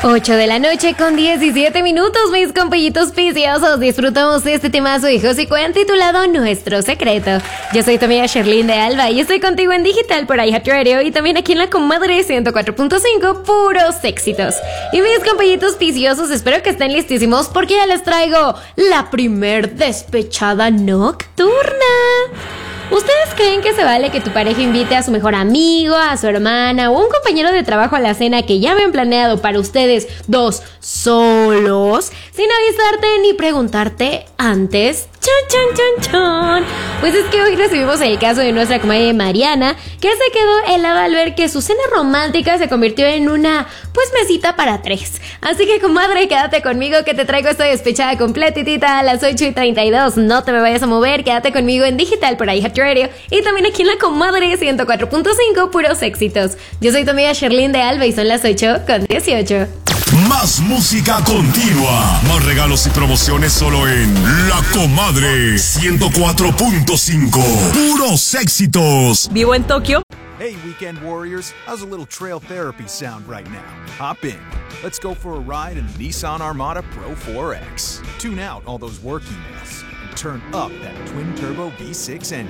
8 de la noche con 17 minutos, mis compillitos viciosos. Disfrutamos de este temazo de José Cuen titulado Nuestro Secreto. Yo soy tu amiga Sherlyn de Alba y estoy contigo en digital por iHeartRadio y también aquí en la comadre 104.5, puros éxitos. Y mis compillitos viciosos, espero que estén listísimos porque ya les traigo la primer despechada nocturna. ¿Ustedes creen que se vale que tu pareja invite a su mejor amigo, a su hermana o un compañero de trabajo a la cena que ya habían planeado para ustedes dos solos, sin avisarte ni preguntarte antes? ¡Chan, chan, chan, chan! Pues es que hoy recibimos el caso de nuestra comadre Mariana, que se quedó helada al ver que su cena romántica se convirtió en una, mesita para tres. Así que, comadre, quédate conmigo que te traigo esta despechada completita a las 8:32. No te me vayas a mover, quédate conmigo en digital por iHeartRadio y también aquí en la comadre 104.5, puros éxitos. Yo soy tu amiga Sherlyn de Alba y son las 8:18. Más música continua, más regalos y promociones solo en La Comadre 104.5. Puros éxitos. Vivo en Tokio. Hey, Weekend Warriors, how's a little trail therapy sound right now? Hop in. Let's go for a ride in the Nissan Armada Pro 4X. Tune out all those work emails and turn up that twin-turbo V6 engine.